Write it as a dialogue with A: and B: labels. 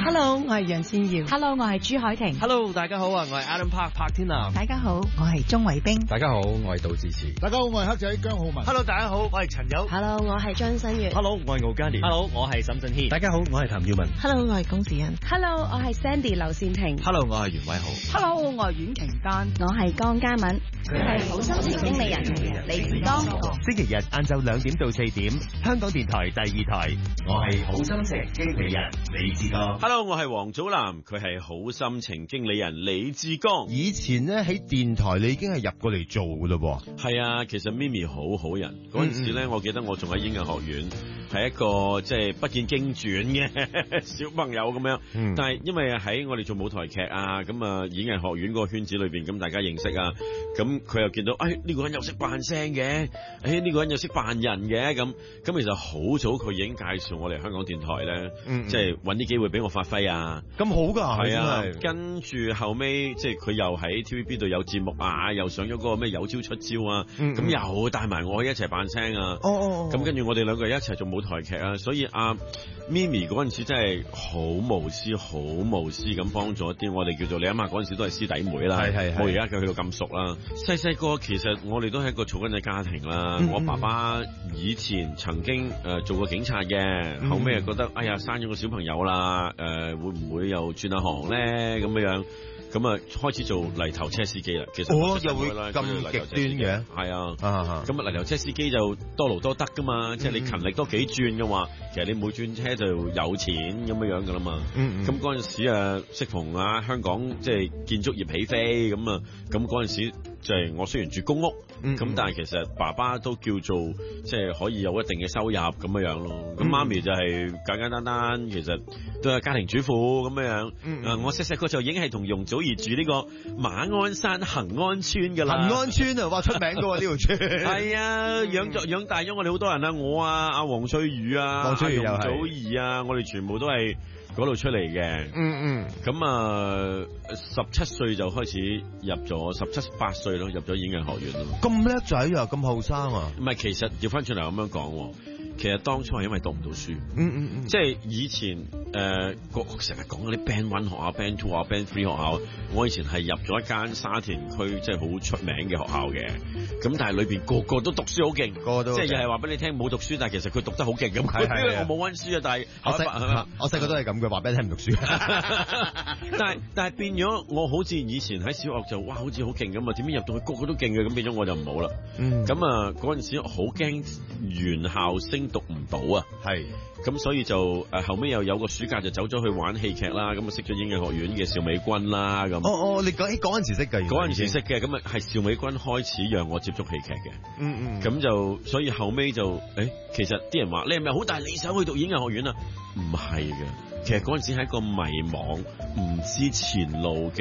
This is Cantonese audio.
A: Hello， 我係楊善瑤。
B: Hello， 我係朱凱婷。
C: Hello， 大家好啊，我係 Adam Park 柏天南。
A: 大家好，我係鍾偉冰。
D: 大家好，我係杜志慈。
E: 大家好，我係黑仔姜浩文。
F: Hello， 大家好，我係陳友。
G: Hello， 我係張新月。
H: Hello， 我係敖嘉年。
I: Hello， 我係沈振軒。
J: 大家好，我係譚耀文。
K: Hello， 我係龔子欣。
B: Hello， 我係 Sandy 劉善婷。
L: Hello， 我係袁偉豪。
M: Hello， 我係阮瓊丹。
N: 我係江嘉敏。
O: 佢係好心情經理人李志剛。
P: 星期日晏晝2點到4點，香港電台第2台。
Q: 我係好心情經理人李志剛。
R: Hello， 我係黃祖藍，佢係好心情經理人李志剛。
S: 以前咧喺電台你已經係入過嚟做噶咯噃。
R: 係啊，其實咪咪好好人。嗰陣時咧，我記得我仲喺演藝學院，係一個即係不見經傳嘅小朋友咁樣。但係因為喺我哋做舞台劇啊，咁啊演藝學院嗰個圈子裏邊，咁大家認識啊，咁佢又見到，呢個人又識扮聲嘅，呢個人又識扮人嘅，咁其實好早佢已經介紹我嚟香港電台咧，即係搵啲機會俾我發揮啊。
S: 咁好噶，
R: 係啊。跟住後尾即係佢又喺 TVB 度有節目啊，又上咗嗰個咩有招出招啊，咁又帶埋我一齊扮聲啊。咁跟住我哋兩個人一齊做舞台劇啊，所以咪咪嗰陣時真係好無私咁幫咗啲我哋叫做，你諗下嗰陣時都係師弟妹啦，我而家佢去到咁熟啦。細個其實我哋都係一個草根嘅家庭啦。我爸爸以前曾經做過警察嘅，後尾又覺得哎呀生咗個小朋友啦，會唔會又轉下行咧咁樣？咁啊開始做泥頭車司機啦。其實
S: 又會咁極端嘅，
R: 係啊。咁泥頭車司機就多勞多得噶嘛，即係你勤力多幾轉嘅話，其實你每轉車就有錢咁樣噶啦嘛。咁嗰陣時適逢香港即係建築業起飛咁嗰陣時就係我雖然住公屋，咁但係其實爸爸都叫做即係可以有一定嘅收入咁樣咯。咁媽咪就係簡簡單單，其實都係家庭主婦咁樣。我細個就已經係同容祖兒住呢個馬鞍山恒安村噶啦。
S: 恒安村啊，哇出名噶喎呢條村。係
R: 啊，養大咗我哋好多人啊，我阿黃翠如啊，容祖兒啊，我哋全部都係嗰度出嚟嘅。咁17歲就開始入咗17、18歲咯，入咗演藝學院咯。
S: 咁叻仔啊，咁後生啊？
R: 唔係，其實調翻轉嚟咁樣講，其實當初係因為讀唔到書。即係以前成日講嗰啲 Band 1學校、Band 2啊、Band 3學校，我以前係入咗一間沙田區即係好出名嘅學校嘅。咁但係裏邊個個都讀書好勁，即係又係話俾你聽冇讀書，但係其實佢讀得好勁咁。我冇溫書啊，但係
S: 我細個都係咁嘅，話俾你聽唔讀書。
R: 但係變咗我好似以前喺小學就哇好似好勁咁啊，點解入到去個個都勁嘅，咁變咗我就唔好啦。咁嗰陣時好驚原校升讀唔到啊。咁所以就後尾又有個暑假就走咗去玩戲劇啦，咁識咗演藝學院嘅邵美君啦咁。
S: 你講起嗰陣時識嘅，
R: 嗰陣時識嘅，咁係邵美君開始讓我接觸戲劇嘅。咁就所以後尾就其實啲人話你係咪好大理想去讀演藝學院啊？唔係嘅，其實嗰陣時係一個迷惘唔知前路嘅